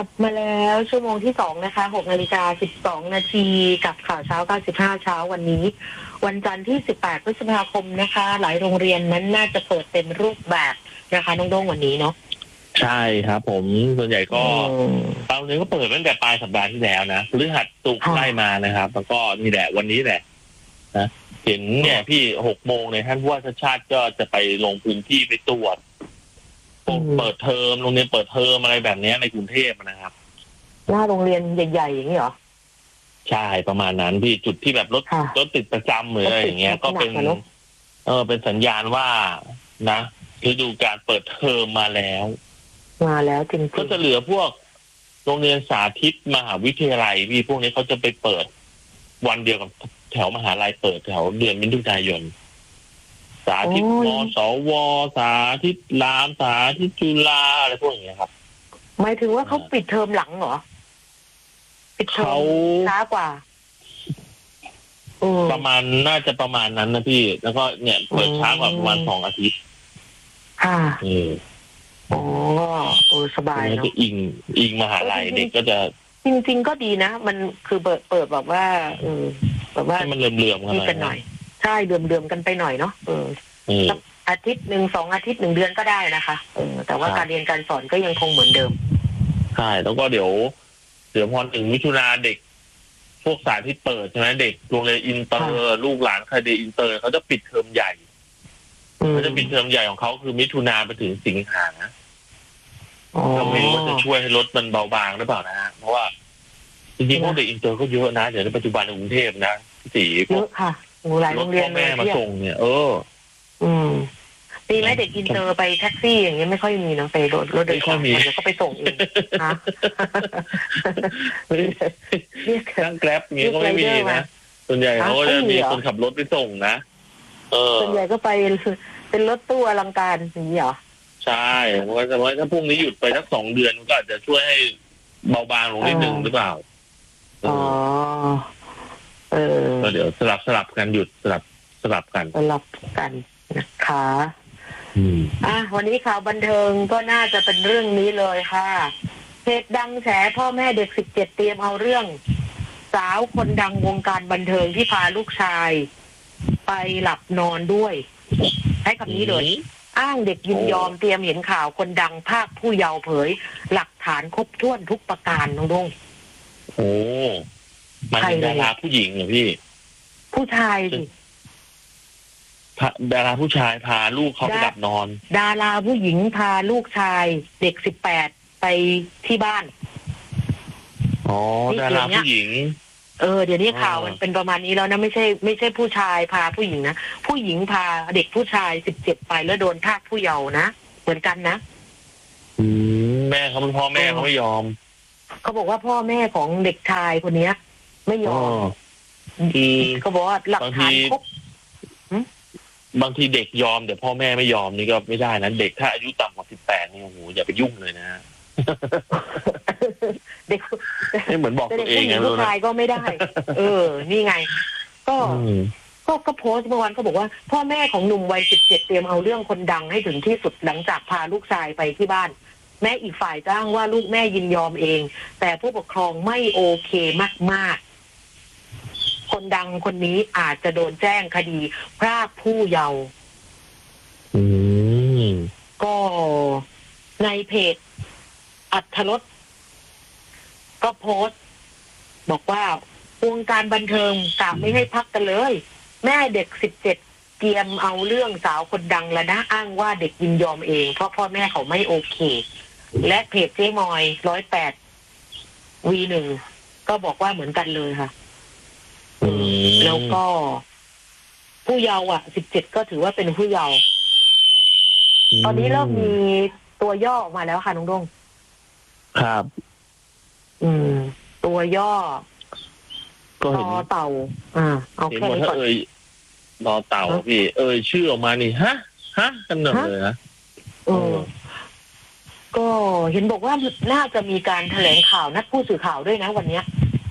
ลับมาแล้วชั่วโมงที่2นะคะ6:12 นาทีกับข่าวเช้า95เช้าวันนี้วันจันทร์ที่18พฤษภาคมนะคะหลายโรงเรียนนั้นน่าจะเปิดเต็มรูปแบบนะคะน้องโด้งวันนี้เนาะใช่ครับผมส่วนใหญ่ก็ตอนนี้ก็เปิดตั้งแต่ปลายสัปดาห์ที่แล้วนะพฤหัสศุกร์ไล่มานะครับแล้วก็นี่แหละวันนี้แหละนะเห็นเนี่ยพี่6 โมงเนี่ยท่านผู้ว่าชาติก็จะไปลงพื้นที่ไปตรวจเปิดเทอมโรงเรียนเปิดเทอมอะไรแบบนี้ในกรุงเทพนะครับหน้าโรงเรียนใหญ่ๆอย่างนี้เหรอใช่ประมาณนั้นพี่จุดที่แบบรถติดประจำหรืออะไรอย่างเงี้ยก็เป็นสัญญาณว่านะฤดูการเปิดเทอมมาแล้วจริงๆก็จะเหลือพวกโรงเรียนสาธิตมหาวิทยาลัยพี่พวกนี้เขาจะไปเปิดวันเดียวกับแถวมหาลัยเปิดแถวเดือนมิถุนายนสาธิตมสวสาธิตรามสาธิตจุฬาอะไรพวกนี้ครับหมายถึงว่าเขาปิดเทอมหลังเหรอปิดเทอมช้ากว่าประมาณน่าจะประมาณนั้นนะพี่แล้วก็เนี่ยเปิดช้ากว่าประมาณ2 อาทิตย์ค่ะสบายเนาะอิงมหาลัยเด็กก็จะจริงๆก็ดีนะมันคือเปิดแบบว่าแบบว่ามันเลื่อมๆกันหน่อยใช่เลื่อมกันไปหน่อยเนาะอาทิตย์1 2 อาทิตย์1 เดือนก็ได้นะคะแต่ว่าการเรียนการสอนก็ยังคงเหมือนเดิมใช่แล้วก็เดี๋ยวพอถึงมิถุนาเด็กพวกสายที่เปิดใช่ไหมเด็กโรงเรียนอินเตอร์ลูกหลานใครเรียนอินเตอร์เขาจะปิดเทอมใหญ่เขาจะปิดเทอมใหญ่ของเขาคือมิถุนาไปถึงสิงหาเราไม่รู้ว่าจะช่วยให้ลดมันเบาบางหรือเปล่านะฮะเพราะว่าจริงๆพวกเด็กอินเตอร์ก็เยอะนะเดี๋ยวในปัจจุบันในกรุงเทพนะสีเยอะค่ะหลายโรงเรียนแม่มาส่งเนี่ยดีไหมเด็กอินเตอร์ไปแท็กซี่อย่างเงี้ยไม่ค่อยมีเนาะไปรถโดยสารเดี๋ยวก็ไปส่งเองนะนั่งแกร็บงี้ก็ไม่มีนะส่วนใหญ่เขาก็จะมีคนขับรถไปส่งนะส่วนใหญ่ก็ไปเป็นรถตู้อลังการอย่างนี้เหรอใช่เพราะว่าถ้าพรุ่งนี้หยุดไปสัก2 เดือนก็อาจจะช่วยให้เบาบางลงนิดนึงหรือเปล่าก็เดี๋ยวสลับกันหยุดสลับกันนะคะวันนี้ข่าวบันเทิงก็น่าจะเป็นเรื่องนี้เลยค่ะเพจดังแฉพ่อแม่เด็ก17เตรียมเอาเรื่องสาวคนดังวงการบันเทิงที่พาลูกชายไปหลับนอนด้วยให้คำนี้เลยอ้างเด็กยินยอมเตรียมเห็นข่าวคนดังภาคผู้เยาว์เผยหลักฐานครบถ้วนทุกประการน้องดงมันเป็นดาราผู้หญิงเหรอพี่ผู้ชายสิดาราผู้ชายพาลูกเขาไปหลับนอนดาราผู้หญิงพาลูกชายเด็ก18ไปที่บ้านดาราผู้หญิงเดี๋ยวนี้ข่าวมันเป็นประมาณนี้แล้วนะไม่ใช่ผู้ชายพาผู้หญิงนะผู้หญิงพาเด็กผู้ชาย17ไปแล้วโดนทาสผู้เยาว์นะเหมือนกันนะแม่เขาเป็นพ่อแม่เขาไม่ยอมเขาบอกว่าพ่อแม่ของเด็กชายคนนี้ไม่ยอมเขาบอกว่าหลักฐานครบบางทีเด็กยอมแต่พ่อแม่ไม่ยอมนี่ก็ไม่ได้นะเด็กถ้าอายุต่ำกว่า18นี่โอ้โหอย่าไปยุ่งเลยนะเด็กเหมือนบอกตัวเองไงลูกชายก็ไม่ได้นี่ไงก็โพสต์เมื่อวานก็บอกว่าพ่อแม่ของหนุ่มวัย17เตรียมเอาเรื่องคนดังให้ถึงที่สุดหลังจากพาลูกชายไปที่บ้านแม่อีกฝ่ายจ้างว่าลูกแม่ยินยอมเองแต่ผู้ปกครองไม่โอเคมากๆคนดังคนนี้อาจจะโดนแจ้งคดีพรากผู้เยาว์ก็ในเพจอัธรสก็โพสต์บอกว่าวงการบันเทิงกะไม่ให้พักกันเลยแม่เด็ก17เตรียมเอาเรื่องสาวคนดังแล้วนะอ้างว่าเด็กยินยอมเองเพราะพ่อแม่เขาไม่โอเคและเพจเจ๊มอย108 V1 ก็บอกว่าเหมือนกันเลยค่ะแล้วก็ผู้เยาว์17ก็ถือว่าเป็นผู้เยาว์ตอนนี้เริ่มมีตัวย่อออกมาแล้วค่ะน้องดงครับตัวย่อก็เห็นเต่าเอาแค่นี้ก่อนรอเต่าพี่ชื่อออกมานี่ฮะกันหนึ่งเลยนะก็เห็นบอกว่าน่าจะมีการแถลงข่าวนัดผู้สื่อข่าวด้วยนะวันนี้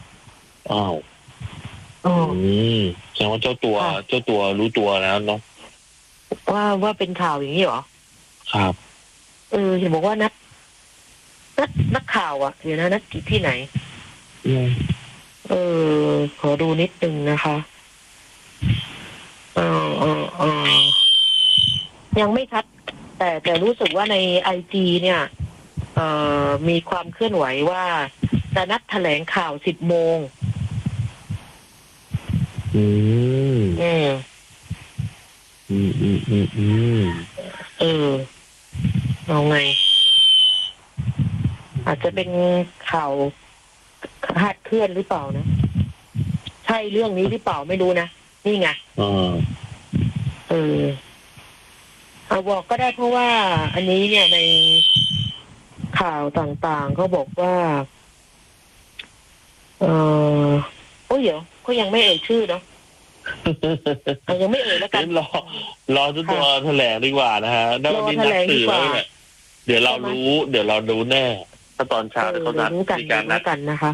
แสดงว่าเจ้าตัวรู้ตัวแล้วเนาะว่าเป็นข่าวอย่างนี้เหรอครับเห็นบอกว่านัดนักข่าวอ่ะเดี๋ยวนะนักที่ไหนอืมขอดูนิดนึงนะคะยังไม่ชัดแต่รู้สึกว่าในIGเนี่ยมีความเคลื่อนไหวว่าจะนัดแถลงข่าว10 โมงเอาไงอาจจะเป็นข่าวคาดเคลื่อนหรือเปล่านะใช่เรื่องนี้หรือเปล่าไม่รู้นะนี่ไงเอาบอกก็ได้เพราะว่าอันนี้เนี่ยในข่าวต่างๆเขาบอกว่าเดี๋ยวเขายังไม่เอ่ยชื่อเนาะยังไม่เอ่ยแล้วกันรอทุกตัวแถลงดีกว่านะฮะได้วันนี้นัดสื่อแล้วเนี่ยเดี๋ยวเรารู้แน่ถ้าตอนเช้าเขานัดมีการนัดกันนะคะ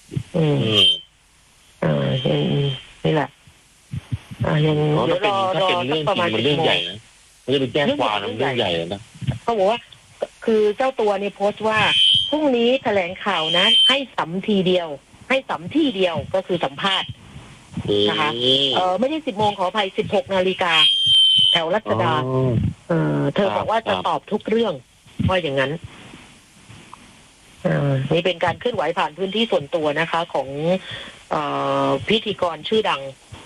นี่แหละยังเดี๋ยวรอประมาณเรื่องใหญ่นะไม่ได้ไปแจ้งความเรื่องใหญ่นะเขาบอกว่าคือเจ้าตัวนี่โพสต์ว่าพรุ่งนี้แถลงข่าวนะให้สัมทีเดียวให้สัมที่เดียวก็คือสัมภาษณ์นะคะไม่ใช่10 โมงขออภัย16 นาฬิกาแถวรัชดาเธอบอกว่าจะตอบทุกเรื่องว่าอย่างนั้นนี่เป็นการเคลื่อนไหวผ่านพื้นที่ส่วนตัวนะคะของพิธีกรชื่อดัง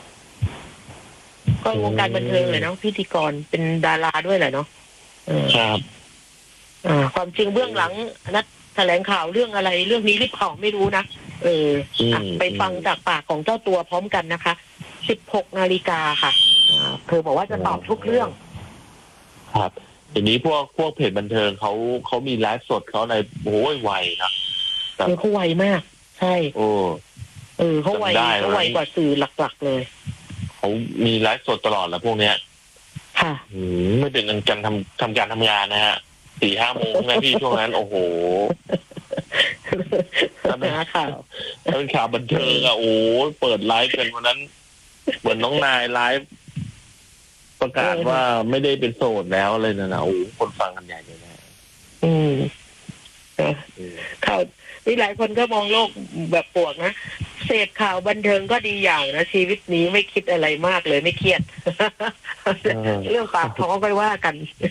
ก็วงการบันเทิงเลยเนาะพิธีกรเป็นดาราด้วยแหละเนาะครับความจริงเบื้องหลังนัดแถลงข่าวเรื่องอะไรเรื่องนี้หรือเปล่าไม่รู้นะไปฟังจากปากของเจ้าตัวพร้อมกันนะคะ16 นาฬิกาค่ะเธอบอกว่าจะตอบทุกเรื่องครับทีนี้พวกเพจบันเทิงเขามีไลฟ์สดเขาในไวนะเขาไวมากใช่เขาไวกว่าสื่อหลักๆเลยเขามีไลฟ์สดตลอดแหละพวกเนี้ยค่ะไม่เป็นการทำการทำงานนะฮะ 4-5 โมงนะพี่ช่วงนั้นโอ้โหถ้าเป็นข่าวบันเทิงเปิดไลฟ์กันวันนั้นเหมือนน้องนายไลฟ์ประกาศว่าไม่ได้เป็นโสดแล้วเลยนะคนฟังกันใหญ่เลยนะข่าวนี่หลายคนก็มองโลกแบบปวกนะเสพข่าวบันเทิงก็ดีอย่างนะชีวิตนี้ไม่คิดอะไรมากเลยไม่เครียดเรื่องปากท้องก็ว่ากัน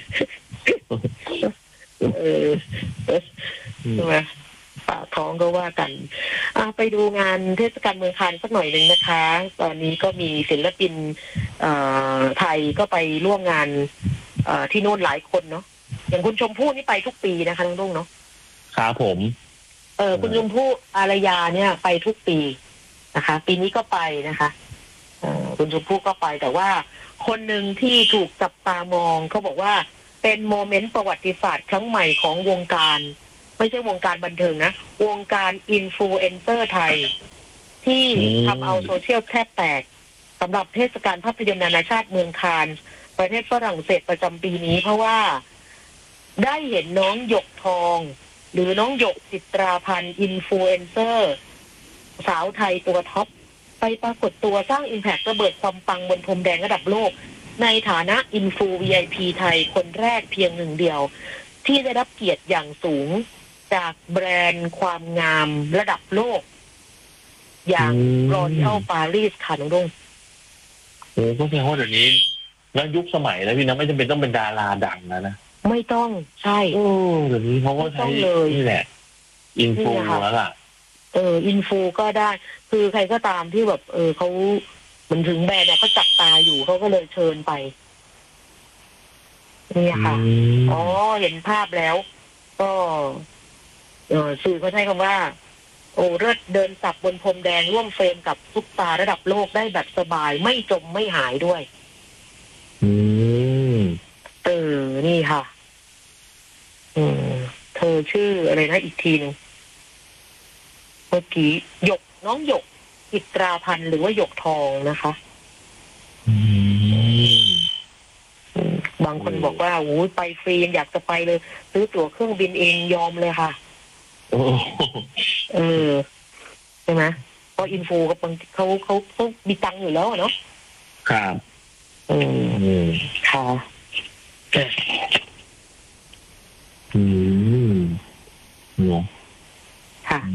ใช่ไหมปากท้องก็ว่ากันไปดูงานเทศกาลเมืองคานสักหน่อยหนึ่งนะคะตอนนี้ก็มีศิลปินไทยก็ไปร่วมงานที่โน่นหลายคนเนาะอย่างคุณชมพู่นี่ไปทุกปีนะคะน้องรุ่งเนาะครับผมคุณชมพู่อารยาเนี่ยไปทุกปีนะคะปีนี้ก็ไปนะคะคุณชมพู่ก็ไปแต่ว่าคนหนึ่งที่ถูกจับตามองเขาบอกว่าเป็นโมเมนต์ประวัติศาสตร์ครั้งใหม่ของวงการไม่ใช่วงการบันเทิงนะวงการอินฟลูเอนเซอร์ไทยที่ทำเอาโซเชียลแทบแตกสำหรับเทศกาลภาพยนตร์นานาชาติเมืองคานส์ประเทศฝรั่งเศสประจำปีนี้เพราะว่าได้เห็นน้องหยกทองหรือน้องหยกจิตราพันธ์อินฟลูเอนเซอร์สาวไทยตัวท็อปไปปรากฏตัวสร้างอิมแพคระเบิดความปังบนพรมแดงระดับโลกในฐานะอินฟู VIP ไทยคนแรกเพียงหนึ่งเดียวที่ได้รับเกียรติอย่างสูงจากแบรนด์ความงามระดับโลกอย่างรอยัลปารีสค่ะน้องรุ่งก็แสดงว่าเดี๋ยวนี้แล้วยุคสมัยแล้วพี่นะไม่จำเป็นต้องเป็นดาราดังนะไม่ต้องใช่เดี๋ยวนี้เขาก็ใช้นี่แหละอินฟูแล้วล่ะอินฟูก็ได้คือใครก็ตามที่แบบเขาเหมือนถึงแบรนด์เนี่ยเขาจับตาอยู่เขาก็เลยเชิญไปนี่ค่ะเห็นภาพแล้วก็สื่อเขาใช้คำว่าเลิศเดินสับบนพรมแดงร่วมเฟรมกับซุปตาระดับโลกได้แบบสบายไม่จมไม่หายด้วยนี่ค่ะเธอชื่ออะไรนะอีกทีนึงเมื่อกี้หยกน้องหยกจิตราพันธ์หรือว่าหยกทองนะคะบางคนบอกว่าโอ้ยไปฟรีอยากจะไปเลยซื้อตั๋วเครื่องบินเองยอมเลยค่ะใช่ไหมเพราะอินฟูกับเขามีตังค์อยู่แล้วเนาะครับค่ะ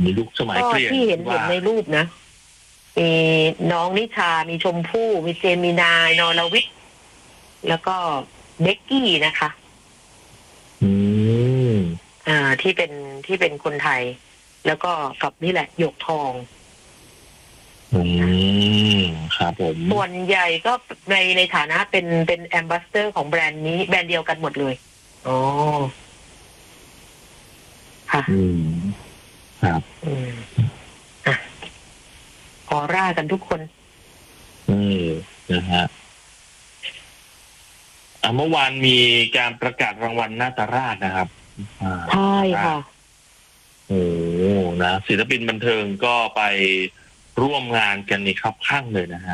ในยุคสมัยก็เปลี่ยนที่เห็นว่าในรูปนะมีน้องนิชา มีชมพู่มีเจมินายนรวิทย์แล้วก็เบกกี้นะคะอืมที่เป็นคนไทย แล้วก็กับนี่แหละหยกทองครับผมส่วนใหญ่ก็ในฐานะเป็นแอมบาสเดอร์ของแบรนด์นี้แบรนด์เดียวกันหมดเลยอ๋อค่ะครับออร่ากันทุกคนนะฮะเมื่อวานมีการประกาศรางวัลนาตราชนะครับใช่ค่ะโอ้นะศิลปินบันเทิงก็ไปร่วมงานกันนี่ครับข้างเลยนะฮะ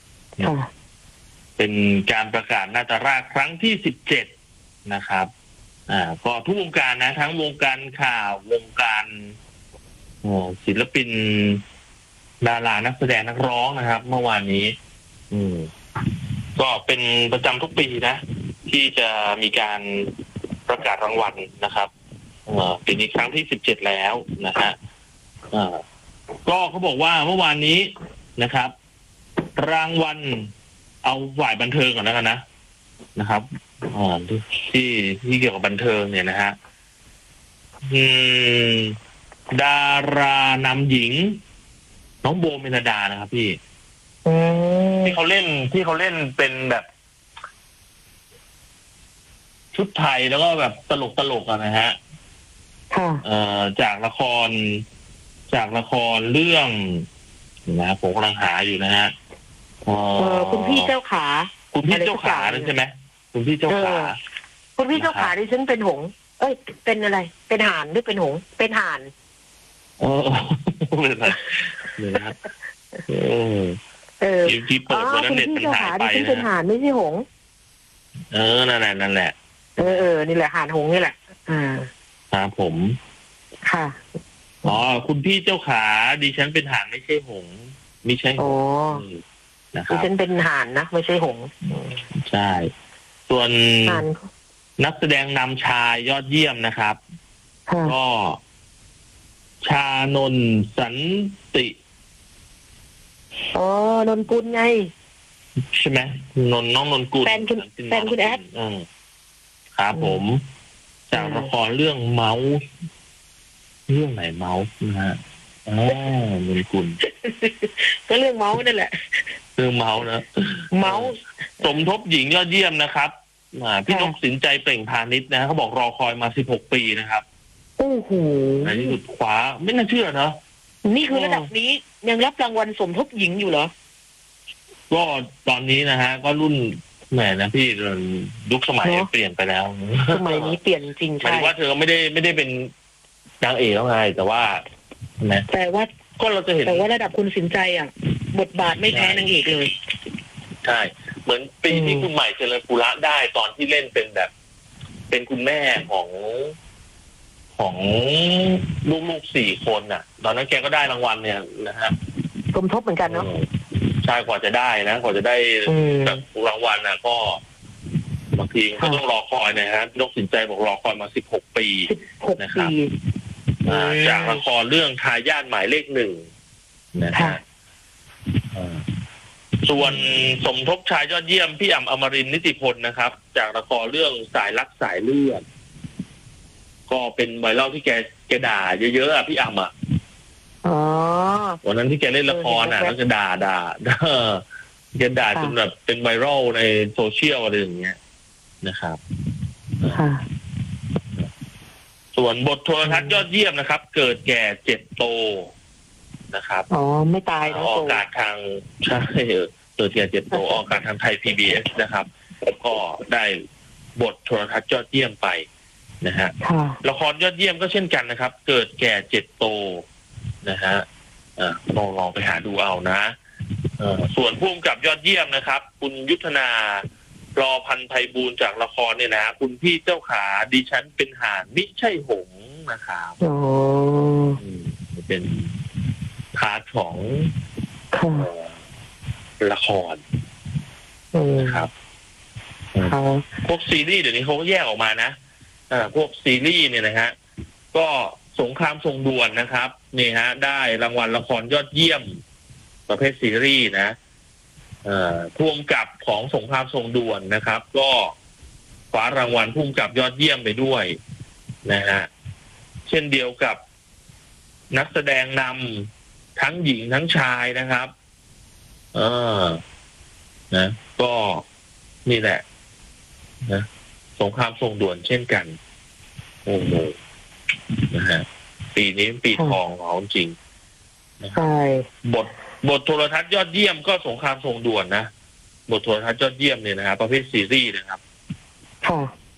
เป็นการประกาศนาตราชครั้งที่17นะครับก็ทุกวงการนะทั้งวงการข่าววงการศิลปินดารานักแสดงนักร้องนะครับเมื่อวานนี้ก็เป็นประจำทุกปีนะที่จะมีการประกาศรางวัลนะครับปีนี้ครั้งที่17แล้วนะฮะก็เขาบอกว่าเมื่อวานนี้นะครับรางวัลเอาฝ่ายบันเทิงก่อนแล้วกันนะครับที่เกี่ยวกับบันเทิงเนี่ยนะฮะดารานำหญิงน้องโบเมลดานะครับพี่ที่เขาเล่นเป็นแบบชุดไทยแล้วก็แบบตลกนะฮะจากละครเรื่องนะผมกำลังหาอยู่นะฮะคุณพี่เจ้าขาใช่ไหมคุณพี่เจ้าขาดิฉันเป็นหงเป็นอะไรเป็นห่านหรือเป็นหงเป็นห่านเลยนะที่เปิดวันนั้นเน็ตมันหายไปนะเป็นห่านไม่ใช่หงนั่นแหละนี่แหละห่านหงนี่แหละครับผมค่ะคุณพี่เจ้าขาดิฉันเป็นห่านไม่ใช่หงไม่ใช่หงนะครับดิฉันเป็นห่านนะไม่ใช่หงใช่ส่วนนักแสดงนำชายยอดเยี่ยมนะครับก็ชานนท์สันตินนกุลไงใช่ไหมน้องนนกุลแฟนคุณแอดครับผมจากละครเรื่องเมาส์เรื่องไหนเมาส์นะฮะนนกุลก็เรื่องเมาส์นั่นแหละเรื่องเมาส์นะเมาส์สมทบหญิงยอดเยี่ยมนะครับพี่นกสินใจเปล่งพาณิชย์นะเขาบอกรอคอยมา16 ปีนะครับโอ้โหในที่สุดคว้าไม่น่าเชื่อเนาะนี่คือระดับนี้ยังรับรางวัลสมทบหญิงอยู่เหรอก็ตอนนี้นะฮะก็รุ่นแหมนะพี่ยุคสมัยเปลี่ยนไปแล้วสมัยนี้เปลี่ยนจริงใช่หมายว่าเธอไม่ได้เป็นนางเอกแล้วไงแต่ว่าแต่ว่าก็เราจะเห็นแต่ว่าระดับคุณสินใจบทบาทไม่แพ้นางเอกเลยใช่เหมือนปีที่คุณใหม่เจริญปุระได้ตอนที่เล่นเป็นแบบเป็นคุณแม่ของลูก4 คนน่ะตอนนั้นแกก็ได้รางวัลเนี่ยนะฮะสมทบเหมือนกันเนาะใช่กว่าจะได้แบบรางวัลน่ะก็บางทีก็ต้องรอคอยนะฮะนกสินใจบอกรอคอยมา16 ปีนะครับจากละครเรื่องทายาทหมายเลข 1นะฮะส่วนสมทบชายยอดเยี่ยมพี่อ่ำอมรินทร์นิติพลนะครับจากละครเรื่องสายรักสายเลือดก็เป็นไวรัลที่แกด่าเยอะๆพี่อ่ำวันนั้นที่แกเล่นละครแล้วจะด่าแกด่าจนแบบเป็นไวรัลในโซเชียลอะไรอย่างเงี้ยนะครับส่วนบทโทรทัศน์ยอดเยี่ยมนะครับเกิดแก่เจ็บโตนะครับไม่ตายนะออกอากาศทางใช่เกิดแก่เจ็บโตออกอากาศทางไทย PBS นะครับแล้วก็ได้บทโทรทัศน์ยอดเยี่ยมไปนะฮะละครยอดเยี่ยมก็เช่นกันนะครับเกิดแก่เจ็บโตนะฮะลองไปหาดูเอานะส่วนผู้กำกับยอดเยี่ยมนะครับคุณยุทธนารอพันธ์ไพบูลย์จากละครเนี่ยนะคุณพี่เจ้าขาดิฉันเป็นห่านมิใช่หงส์นะครับเป็นพาร์ทของละครนะครับพวกซีรีส์เดี๋ยวนี้เขาก็แยกออกมานะพวกซีรีส์เนี่ยนะฮะก็สงครามส่งด่วนนะครับนี่ฮะได้รางวัลละครยอดเยี่ยมประเภทซีรีส์นะผู้กำกับของสงครามส่งด่วนนะครับก็คว้ารางวัลผู้กำกับยอดเยี่ยมไปด้วยนะฮะเช่นเดียวกับนักแสดงนำทั้งหญิงทั้งชายนะครับนะก็นี่แหละนะสงครามส่งด่วนเช่นกันโอ้โหนะฮะปีนี้ปีทองของจริงใช่บทโทรทัศน์ยอดเยี่ยมก็สงครามส่งด่วนนะบทโทรทัศน์ยอดเยี่ยมเนี่ยนะครับประเภทซีรีส์นะครับค่ะ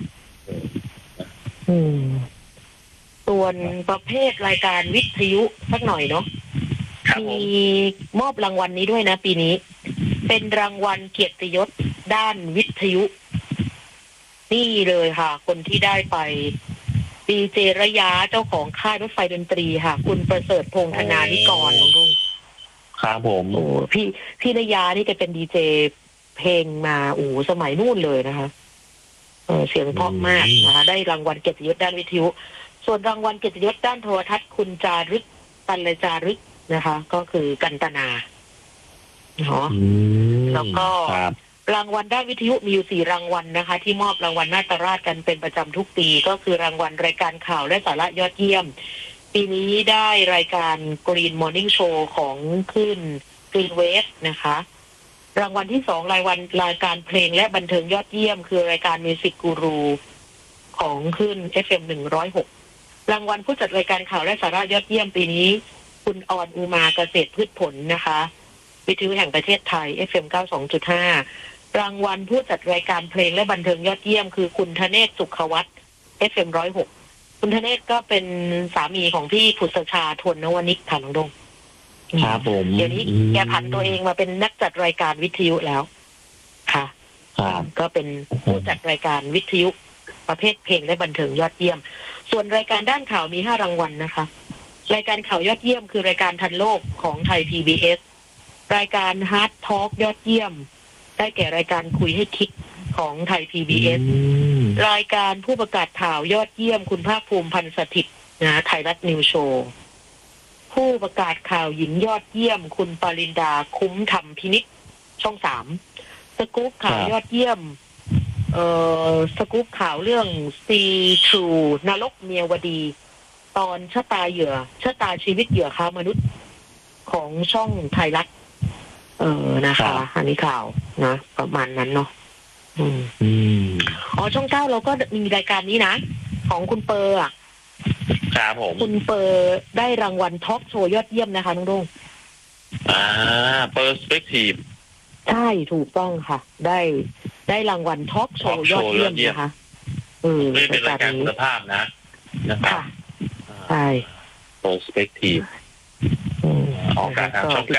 ส่วนประเภทรายการวิทยุสักหน่อยเนาะมีมอบรางวัลนี้ด้วยนะปีนี้เป็นรางวัลเกียรติยศด้านวิทยุนี่เลยค่ะคนที่ได้ไปดีเจระยะเจ้าของค่ายรถไฟดนตรีค่ะคุณประเสริฐพงษ์ธนานิกรน้องลุงครับผมโอ้พี่ระยะนี่แกเป็นดีเจเพลงมาสมัยนู่นเลยนะคะเสียงเพราะมากนะคะได้รางวัลเกียรติยศด้านวิทยุส่วนรางวัลเกียรติยศด้านโทรทัศน์คุณจารึกปัลจารึกนะคะก็คือกันตนาเนาะแล้วก็รางวัลด้านวิทยุมีอยู่4รางวัลนะคะที่มอบรางวัลนาตราชกันเป็นประจำทุกปีก็คือรางวัลรายการข่าวและสาระยอดเยี่ยมปีนี้ได้รายการ Green Morning Show ของขึ้น Green Wave นะคะรางวัลที่2รายการเพลงและบันเทิงยอดเยี่ยมคือรายการ Music Guru ของขึ้น FM 106รางวัลผู้จัดรายการข่าวและสาระยอดเยี่ยมปีนี้คุณออนอุมาเกษตรพืชผลนะคะวิทยุแห่งประเทศไทย FM 92.5 รางวัลผู้จัดรายการเพลงและบันเทิงยอดเยี่ยมคือคุณธเนศสุขวัฒน์ FM 106คุณธเนศก็เป็นสามีของพี่ผุษชาทวนนวนิกค่ะน้องดงครับผมเดี๋ยวนี้แกผันตัวเองมาเป็นนักจัดรายการวิทยุแล้วค่ะก็เป็นผู้จัดรายการวิทยุประเภทเพลงและบันเทิงยอดเยี่ยมส่วนรายการด้านข่าวมี5รางวัลนะคะรายการข่าวยอดเยี่ยมคือรายการทันโลกของไทย PBS รายการ Hard Talk ยอดเยี่ยมได้แก่รายการคุยให้คิดของไทย PBS รายการผู้ประกาศข่าวยอดเยี่ยมคุณภาคภูมิพันธ์สถิตย์นะไทยรัฐนิวโชว์ผู้ประกาศข่าวหญิงยอดเยี่ยมคุณปรินดาคุ้มธรรมพินิจช่อง3สกู๊ปข่าวยอดเยี่ยมสกู๊ปข่าวเรื่องซีทรูนรกเมียวดีตอนชะตาชีวิตเหยื่อค้ามนุษย์ของช่องไทยรัฐนะคะอันนี้ข่าวนะประมาณนั้นเนาะช่อง9เราก็มีรายการนี้นะของคุณเปอร์อ่ะครับผมคุณเปอร์ได้รางวัลทอล์กโชว์ยอดเยี่ยมนะคะน้องดงเปอร์สเปกทีฟใช่ถูกต้องค่ะได้รางวัลทอล์กโชว์ยอดเยี่ยมนะคะไม่เป็นรายการคุณภาพนะครับใช่เปอร์สเปกทีฟออกอากาศทางช่อง